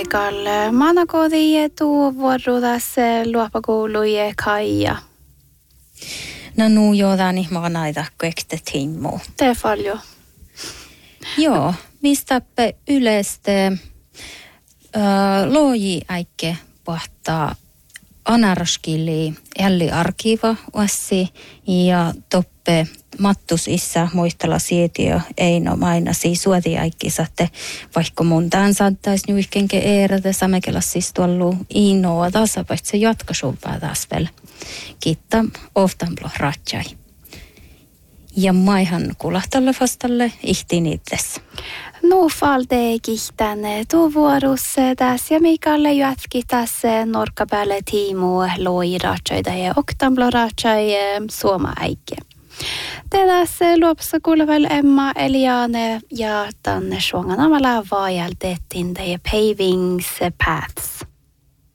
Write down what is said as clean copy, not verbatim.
Kalle manakodi tu vuorodas luopakouluja kaija. No nu joodani maanaita kuekte timmu. Te faljo. Joo, mistä yleistä loji äikke pahtaa anaraskili jälli arkiva uassi ja toppe mattus issa muistella sietiö Eino mainasi suoti äikkisaatte vaikka mun tämän saattais nuihkenke eerätä samekelas siis tuollu inoa tasapäistä se jatkasumpaa taas vielä. Kiittää oftanplo ratsai. Ja maihan kulahtalle vastalle ihtiin itses. Nu falde kihtän tu vuorus tässä ja Mikalle jätki tässä norka päälle tiimu loi ratsai ja oktanplo ratsai suoma äikke. Te tässä luopassa kuulevel Emma Eliane ja tänne suongan amalla vaajaltettiin teidän Pavings Paths.